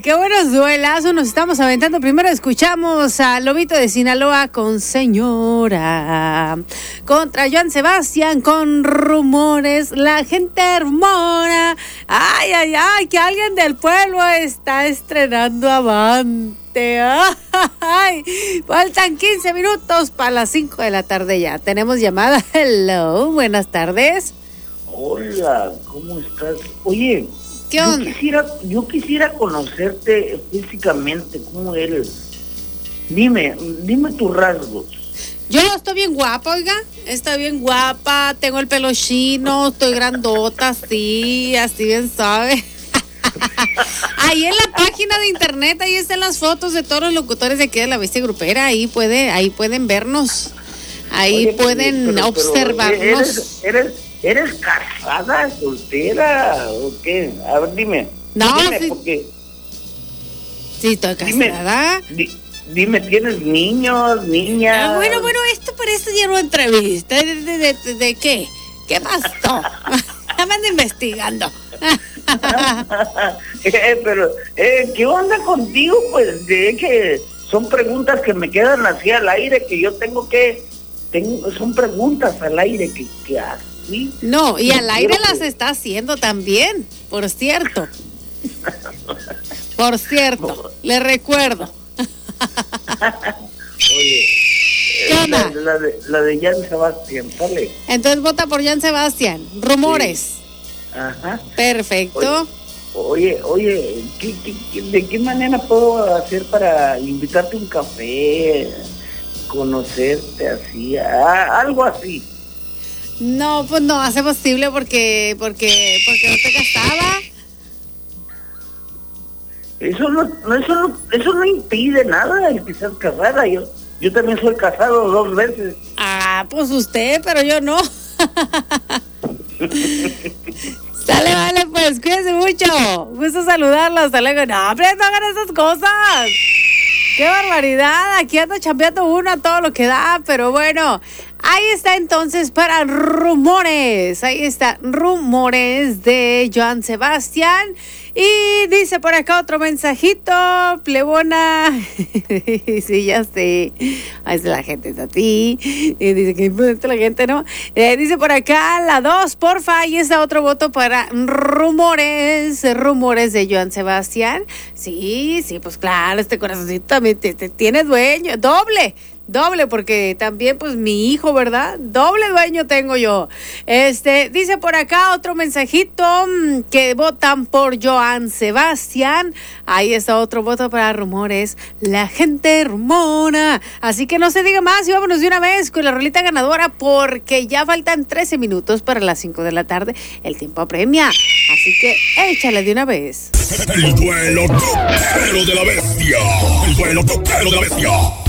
qué buenos duelazos nos estamos aventando. Primero escuchamos a Lobito de Sinaloa con Señora, contra Joan Sebastián con Rumores, La Gente Hermona. Ay, ay, ay, que alguien del pueblo está estrenando Avante. Ay, faltan 15 minutos para las 5 de la tarde ya. Tenemos llamada. Hello, buenas tardes. Hola, ¿cómo estás? Oye, ¿qué onda? Yo quisiera conocerte físicamente, ¿cómo eres? Dime tus rasgos. Yo estoy bien guapa, oiga, estoy bien guapa, tengo el pelo chino, estoy grandota, así bien sabe. Ahí en la página de internet, ahí están las fotos de todos los locutores de aquí de La Bestia Grupera, ahí pueden vernos, ahí Oye, pueden observarnos. ¿Eres casada, soltera o qué? A ver, dime. No, dime, sí. Porque... Sí, estoy casada. Dime, ¿tienes niños, niñas? Bueno, esto parece ya una entrevista. ¿De qué? ¿Qué pasó? Estaban investigando. Pero, ¿qué onda contigo? Pues, de que son preguntas que me quedan así al aire, que yo son preguntas al aire que así. No, y al aire las está haciendo también, por cierto. Le recuerdo. Oye, ¿qué onda? La de Joan Sebastián, ¿sale? Entonces vota por Joan Sebastián. Rumores. Sí. Ajá. Perfecto. Oye, ¿de qué manera puedo hacer para invitarte a un café, conocerte así, algo así? No, pues no hace posible porque no te casaba. Eso no impide nada el que seas casada. Yo también soy casado 2 veces. Ah, pues usted, pero yo no. Sale, vale, pues cuídense mucho. Gusto saludarlos. Hasta luego. No, hombre, no hagan esas cosas. ¡Qué barbaridad! Aquí anda chambeando uno a todo lo que da, pero bueno, ahí está entonces para Rumores. Ahí está Rumores de Joan Sebastián. Y dice por acá otro mensajito, plebona. Sí, ya sé. Ahí está la gente, está a ti. Dice que imprudente la gente, ¿no? Dice por acá la 2, porfa. Y está otro voto para Rumores de Joan Sebastián. Sí, pues claro, este corazoncito también tiene dueño. Doble, porque también pues mi hijo, ¿verdad? Doble dueño tengo yo. Dice por acá otro mensajito que votan por Joan Sebastián. Ahí está otro voto para Rumores, La Gente Hermona. Así que no se diga más y vámonos de una vez con la rolita ganadora porque ya faltan 13 minutos para las 5 de la tarde. El tiempo apremia. Así que échale de una vez. El duelo toquero de la bestia. El duelo toquero de la bestia.